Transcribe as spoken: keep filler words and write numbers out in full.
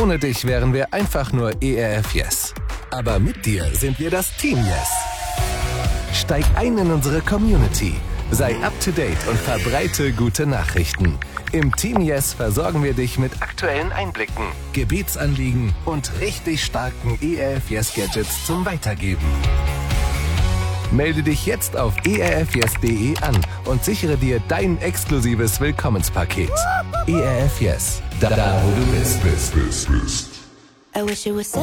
Ohne dich wären wir einfach nur E R F Yes. Aber mit dir sind wir das Team Yes. Steig ein in unsere Community. Sei up to date und verbreite gute Nachrichten. Im Team Yes versorgen wir dich mit aktuellen Einblicken, Gebetsanliegen und richtig starken E R F Yes Gadgets zum Weitergeben. Melde dich jetzt auf e r f yes punkt de an und sichere dir dein exklusives Willkommenspaket. E R F Yes, da, da wo du bist, bist, bist, bist.